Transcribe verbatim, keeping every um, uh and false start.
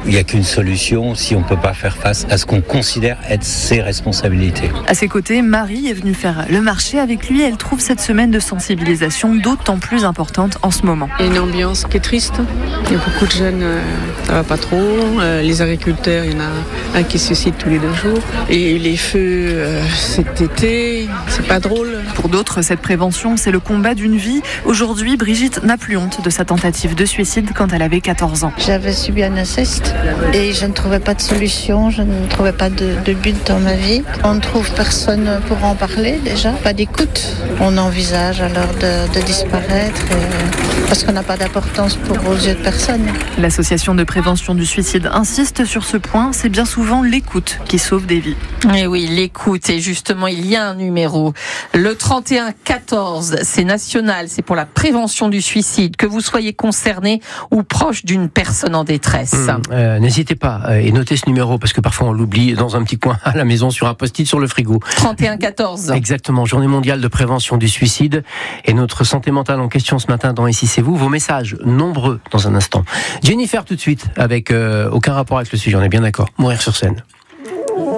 Il n'y a qu'une solution si on ne peut pas faire face à ce qu'on considère être ses responsabilités. À ses côtés, Marie est venue faire le marché avec lui. Elle trouve cette semaine de sensibilisation d'autant plus importante en ce moment. Il y a une ambiance qui est triste. Il y a beaucoup de jeunes, euh, ça va pas trop. Euh, les agriculteurs, il y en a un qui se suicide tous les deux jours. Et les feux euh, cet été, c'est pas drôle. Pour d'autres, cette prévention, c'est le combat d'une vie. Aujourd'hui, Brigitte n'a plus honte de sa tentative de suicide quand elle avait quatorze ans. J'avais subi un inceste et je ne trouvais pas de solution, je ne trouvais pas de, de but dans ma vie. On ne trouve personne pour en parler déjà, pas d'écoute. On envisage alors de, de disparaître et, parce qu'on n'a pas d'importance pour aux yeux de personne. L'association de prévention du suicide insiste sur ce point, c'est bien souvent l'écoute qui sauve des vies. Et oui, l'écoute, et justement, il y a un numéro. Le trente et un quatorze, c'est national, c'est pour la prévention du suicide, que vous soyez concerné ou proche d'une personne en détresse. Mmh, euh, n'hésitez pas euh, et notez ce numéro, parce que parfois on l'oublie dans un petit coin à la maison sur un post-it sur le frigo. trente et un quatorze. Exactement, journée mondiale de prévention du suicide et notre santé mentale en question ce matin dans Ici c'est vous. Vos messages nombreux dans un instant. Jennifer tout de suite avec euh, aucun rapport avec le sujet, on est bien d'accord. Mourir sur scène.